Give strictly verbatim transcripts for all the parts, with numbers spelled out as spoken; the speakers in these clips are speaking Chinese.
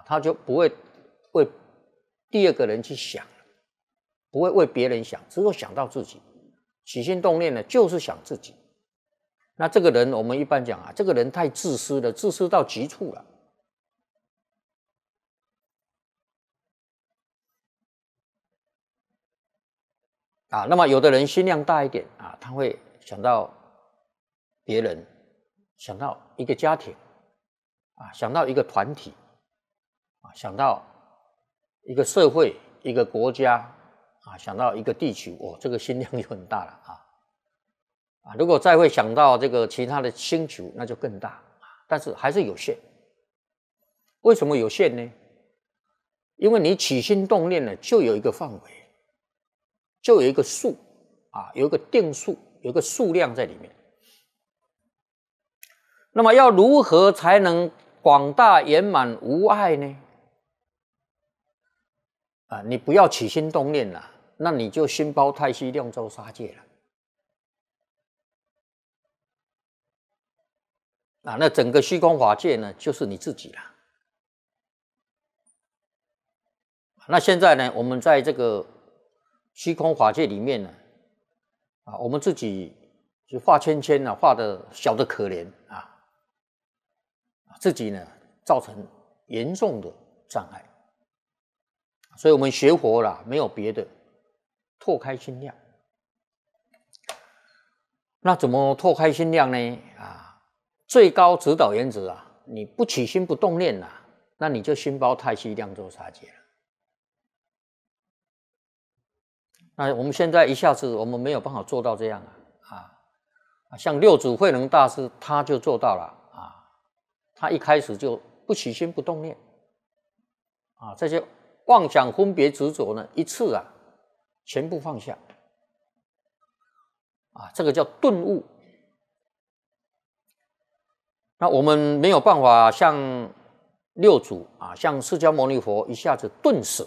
他就不会为第二个人去想，不会为别人想，只有想到自己。起心动念呢，就是想自己。那这个人，我们一般讲啊，这个人太自私了，自私到极处了。啊，那么有的人心量大一点啊，他会想到别人，想到一个家庭，啊，想到一个团体，啊，想到一个社会、一个国家，啊，想到一个地区，哦，这个心量就很大了啊。啊，如果再会想到这个其他的星球，那就更大，但是还是有限。为什么有限呢？因为你起心动念呢，就有一个范围，就有一个数啊，有一个定数，有一个数量在里面。那么要如何才能广大圆满无碍呢？啊，你不要起心动念了，那你就心包太虚，量周杀戒了。啊，那整个虚空法界呢，就是你自己了。那现在呢，我们在这个虚空法界里面呢，啊，我们自己就画圈圈啊，画的小的可怜啊，自己呢造成严重的障碍。所以我们学佛啦，没有别的，拓开心量。那怎么拓开心量呢？啊，最高指导原则啊，你不起心不动念啊，那你就心包太虚，量周杀戒了。那我们现在一下子我们没有办法做到这样啊啊，像六祖慧能大师他就做到了啊，他一开始就不起心不动念啊，这些妄想分别执着呢，一次啊全部放下啊，这个叫顿悟。那我们没有办法像六祖啊，像释迦牟尼佛一下子顿舍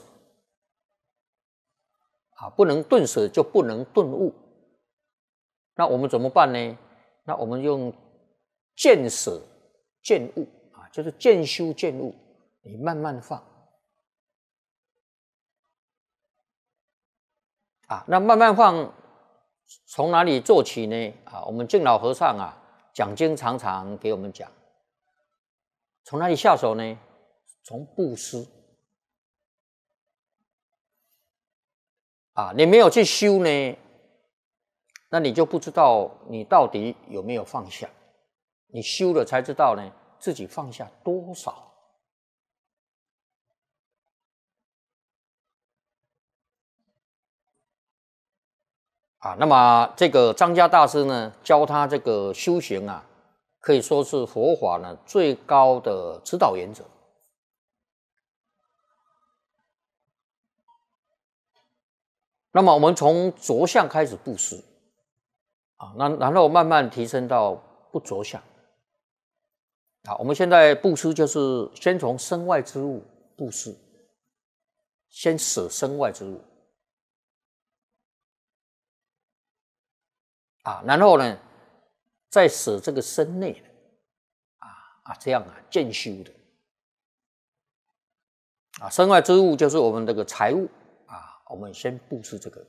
啊，不能顿舍就不能顿悟。那我们怎么办呢？那我们用渐舍渐悟啊，就是渐修渐悟，你慢慢放啊。那慢慢放，从哪里做起呢？啊，我们净老和尚啊讲经常常给我们讲，从哪里下手呢？从布施啊，你没有去修呢，那你就不知道你到底有没有放下。你修了才知道呢，自己放下多少。啊，那么这个张家大师呢，教他这个修行啊，可以说是佛法呢最高的指导原则。那么我们从着相开始布施啊，那然后慢慢提升到不着相。啊，我们现在布施就是先从身外之物布施，先舍身外之物。啊，然后呢，再舍这个身内的，啊啊，这样啊，渐修的，啊，身外之物就是我们这个财物啊，我们先布施这个，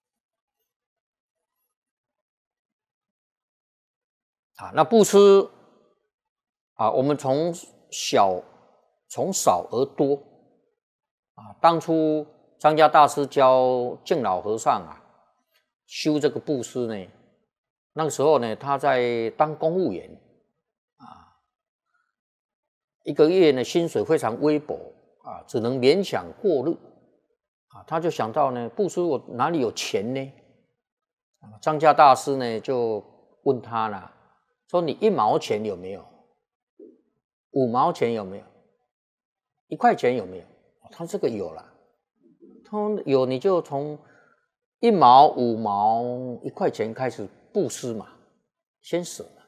啊，那布施啊，我们从小从少而多，啊，当初张家大师教净老和尚啊，修这个布施呢。那个时候呢，他在当公务员，啊，一个月呢薪水非常微薄啊，只能勉强过日，啊，他就想到呢，布施我哪里有钱呢？张家大师呢就问他了，说你一毛钱有没有？五毛钱有没有？一块钱有没有？他这个有了，他有你就从一毛、五毛、一块钱开始。布施嘛，先舍嘛。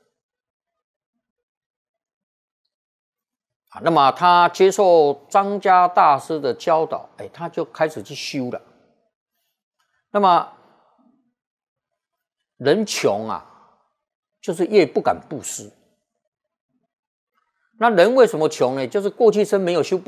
啊，那么他接受张家大师的教导，哎，他就开始去修了。那么人穷啊，就是越不敢布施。那人为什么穷呢？就是过去生没有修布